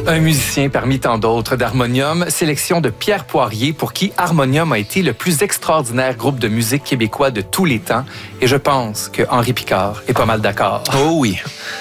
Un musicien parmi tant d'autres d'harmonium, sélection de Pierre Poirier pour qui Harmonium a été le plus extraordinaire groupe de musique québécois de tous les temps. Et je pense que Henri Picard est pas mal d'accord. Oh oui.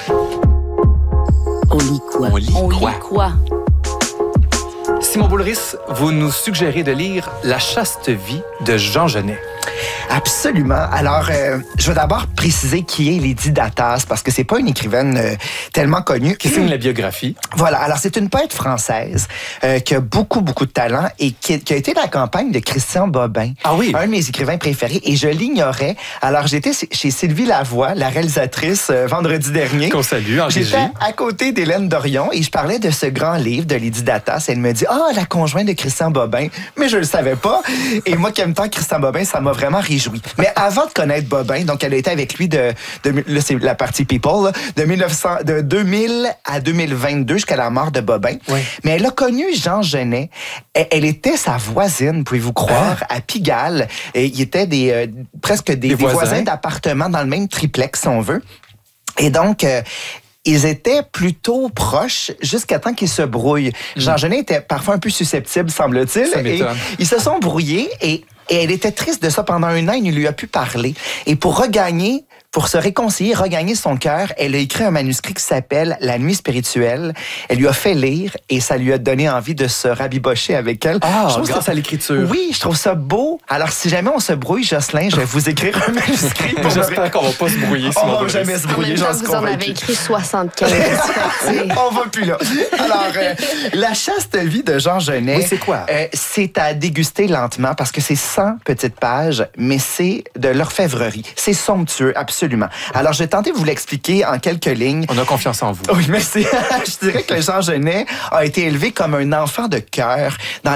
On lit quoi? On lit quoi? Simon Boulris, vous nous suggérez de lire La chaste vie de Jean Genet. Absolument. Alors, je vais d'abord préciser qui est Lady Datas, parce que c'est pas une écrivaine tellement connue. Qui signe la biographie. Voilà. Alors, c'est une poète française qui a beaucoup de talent et qui a été la campagne de Christian Bobin. Ah oui? Un de mes écrivains préférés. Et je l'ignorais. Alors, j'étais chez Sylvie Lavoie, la réalisatrice, vendredi dernier. Qu'on salue en régie. J'étais à côté d'Hélène Dorion et je parlais de ce grand livre de Lady Datas. Elle me dit, la conjointe de Christian Bobin. Mais je le savais pas. Et moi qui aime tant Christian Bobin, ça m'a vraiment réjoui. Mais avant de connaître Bobin, donc elle a été avec lui là, c'est la partie People, là, de 2000 à 2022 jusqu'à la mort de Bobin. Oui. Mais elle a connu Jean Genet. Elle était sa voisine, pouvez-vous croire, à Pigalle. Et il était presque des voisins d'appartements dans le même triplex, si on veut. Et donc, ils étaient plutôt proches jusqu'à temps qu'ils se brouillent. Jean Genet était parfois un peu susceptible, semble-t-il. Ça m'étonne. Et ils se sont brouillés et elle était triste de ça. Pendant un an, il ne lui a pu parler. Et pour se réconcilier, regagner son cœur, elle a écrit un manuscrit qui s'appelle La nuit spirituelle. Elle lui a fait lire et ça lui a donné envie de se rabibocher avec elle. Grâce à l'écriture. Oui, je trouve ça beau. Alors, si jamais on se brouille, Jocelyn, je vais vous écrire un manuscrit. J'espère qu'on va pas se brouiller. On va jamais se brouiller, j'en suis vous en avez convaincu. écrit 75. On va plus là. Alors, La chaste vie de Jean Genet. Oui, c'est quoi? C'est à déguster lentement parce que c'est 100 petites pages, mais c'est de l'orfèvrerie. C'est somptueux, absolument. Alors, je vais tenter de vous l'expliquer en quelques lignes. On a confiance en vous. Oui, merci. Je dirais que Jean Genet a été élevé comme un enfant de cœur dans